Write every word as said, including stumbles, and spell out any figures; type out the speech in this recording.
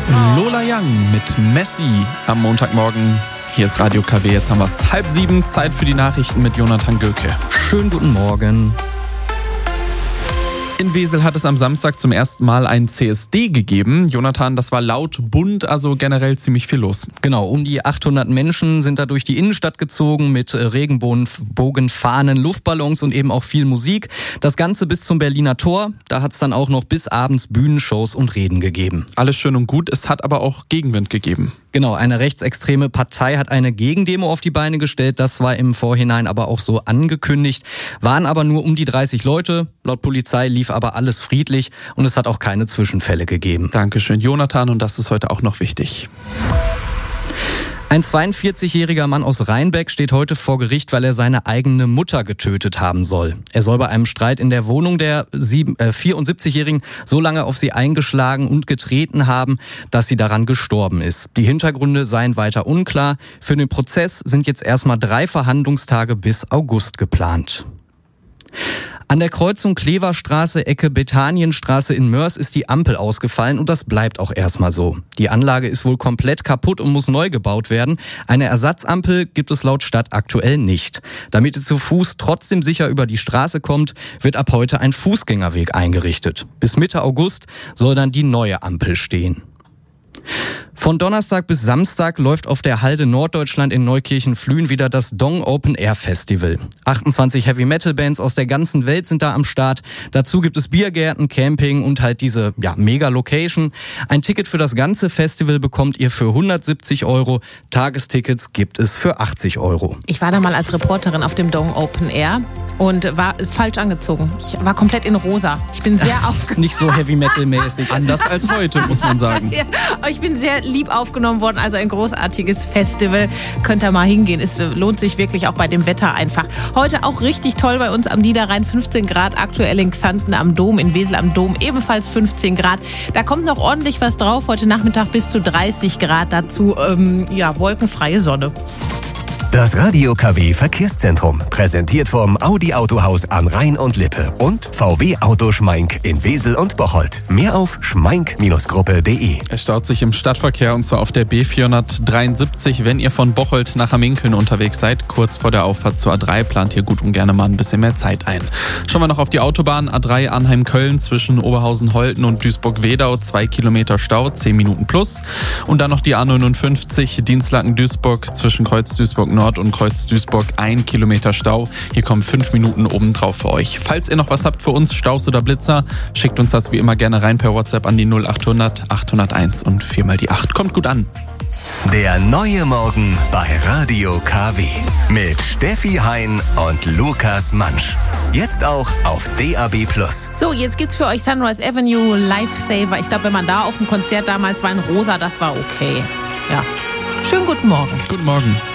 Lola Young mit Messi am Montagmorgen. Hier ist Radio K W, jetzt haben wir es halb sieben, Zeit für die Nachrichten mit Jonathan Göke. Schönen guten Morgen. In Wesel hat es am Samstag zum ersten Mal einen C S D gegeben. Jonathan, das war laut bunt, also generell ziemlich viel los. Genau, um die achthundert Menschen sind da durch die Innenstadt gezogen mit Regenbogenfahnen, Luftballons und eben auch viel Musik. Das Ganze bis zum Berliner Tor. Da hat es dann auch noch bis abends Bühnenshows und Reden gegeben. Alles schön und gut, es hat aber auch Gegenwind gegeben. Genau, eine rechtsextreme Partei hat eine Gegendemo auf die Beine gestellt. Das war im Vorhinein aber auch so angekündigt. Waren aber nur um die dreißig Leute. Laut Polizei lief aber alles friedlich und es hat auch keine Zwischenfälle gegeben. Dankeschön, Jonathan, und das ist heute auch noch wichtig. Ein zweiundvierzigjähriger Mann aus Rheinbeck steht heute vor Gericht, weil er seine eigene Mutter getötet haben soll. Er soll bei einem Streit in der Wohnung der vierundsiebzigjährigen so lange auf sie eingeschlagen und getreten haben, dass sie daran gestorben ist. Die Hintergründe seien weiter unklar. Für den Prozess sind jetzt erstmal drei Verhandlungstage bis August geplant. An der Kreuzung Kleverstraße, Ecke Bethanienstraße in Mörs ist die Ampel ausgefallen und das bleibt auch erstmal so. Die Anlage ist wohl komplett kaputt und muss neu gebaut werden. Eine Ersatzampel gibt es laut Stadt aktuell nicht. Damit ihr zu Fuß trotzdem sicher über die Straße kommt, wird ab heute ein Fußgängerweg eingerichtet. Bis Mitte August soll dann die neue Ampel stehen. Von Donnerstag bis Samstag läuft auf der Halde Norddeutschland in Neukirchen-Flühen wieder das Dong Open Air Festival. achtundzwanzig Heavy-Metal-Bands aus der ganzen Welt sind da am Start. Dazu gibt es Biergärten, Camping und halt diese ja, Mega-Location. Ein Ticket für das ganze Festival bekommt ihr für hundertsiebzig Euro. Tagestickets gibt es für achtzig Euro. Ich war da mal als Reporterin auf dem Dong Open Air und war falsch angezogen. Ich war komplett in rosa. Ich bin sehr auf ist nicht so Heavy-Metal-mäßig. Anders als heute, muss man sagen. Ja, aber ich bin sehr lieb aufgenommen worden, also ein großartiges Festival. Könnt ihr mal hingehen, es lohnt sich wirklich auch bei dem Wetter einfach. Heute auch richtig toll bei uns am Niederrhein, fünfzehn Grad, aktuell in Xanten am Dom, in Wesel am Dom ebenfalls fünfzehn Grad. Da kommt noch ordentlich was drauf, heute Nachmittag bis zu dreißig Grad, dazu ähm, ja, wolkenfreie Sonne. Das Radio K W Verkehrszentrum, präsentiert vom Audi Autohaus an Rhein und Lippe und V W Auto Schmeink in Wesel und Bocholt. Mehr auf schmeink Gruppe punkt de. Es staut sich im Stadtverkehr und zwar auf der B vierhundertdreiundsiebzig, wenn ihr von Bocholt nach Hamminkeln unterwegs seid. Kurz vor der Auffahrt zur A drei plant ihr gut und gerne mal ein bisschen mehr Zeit ein. Schauen wir noch auf die Autobahn. A drei Arnheim-Köln zwischen Oberhausen-Holten und Duisburg-Wedau. Zwei Kilometer Stau, zehn Minuten plus. Und dann noch die A neunundfünfzig Dinslaken-Duisburg zwischen Kreuz-Duisburg-Nord und Kreuz Duisburg, ein Kilometer Stau. Hier kommen fünf Minuten obendrauf für euch. Falls ihr noch was habt für uns, Staus oder Blitzer, schickt uns das wie immer gerne rein per WhatsApp an die null achthundert achthunderteins und viermal die acht. Kommt gut an. Der neue Morgen bei Radio K W mit Steffi Hein und Lukas Mansch. Jetzt auch auf D A B plus. So, jetzt gibt's für euch Sunrise Avenue, Lifesaver. Ich glaube, wenn man da auf dem Konzert damals war in Rosa, das war okay. Ja. Schönen guten Morgen. Guten Morgen.